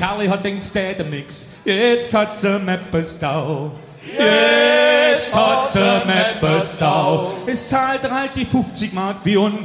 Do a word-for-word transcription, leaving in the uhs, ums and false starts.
Karli hat denkt, es täte ihm nix. Jetzt hat sie Meppes da. Jetzt hat sie Meppes da. Es zahlt er halt die fünfzig Mark wie uns.